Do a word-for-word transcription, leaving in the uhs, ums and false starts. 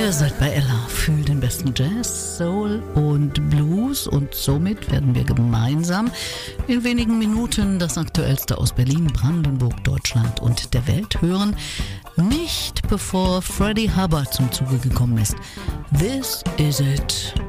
Ihr seid bei Ella für den besten Jazz, Soul und Blues und somit werden wir gemeinsam in wenigen Minuten das Aktuellste aus Berlin, Brandenburg, Deutschland und der Welt hören. Nicht bevor Freddie Hubbard zum Zuge gekommen ist. This is it.